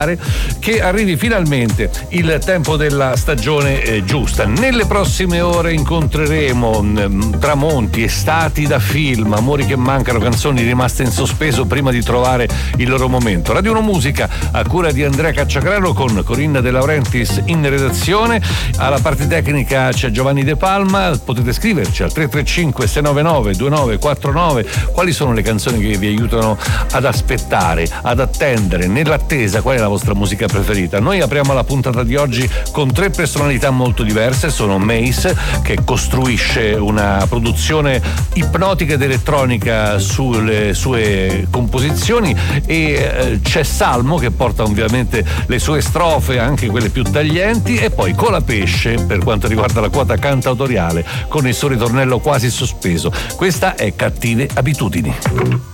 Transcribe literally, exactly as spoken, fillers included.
che arrivi finalmente il tempo della stagione eh, giusta. Nelle prossime ore incontreremo mh, tramonti, estati da film, amori che mancano, canzoni rimaste in sospeso prima di trovare il loro momento. Radio uno Musica a cura di Andrea Cacciacarello con Corinna De Laurentiis in redazione. Alla parte tecnica c'è Giovanni De Palma. Potete scriverci al tre tre cinque sei nove nove due nove quattro nove quali sono le canzoni che vi aiutano ad aspettare, ad attendere, nell'attesa, qual è la vostra musica preferita. Noi apriamo la puntata di oggi con tre personalità molto diverse. Sono Mace, che costruisce una produzione ipnotica ed elettronica sulle sue composizioni, e eh, c'è Salmo, che porta ovviamente le sue strofe, anche quelle più taglienti, e poi Colapesce per quanto riguarda la quota cantautoriale con il suo ritornello quasi sospeso. Questa è Cattive Abitudini.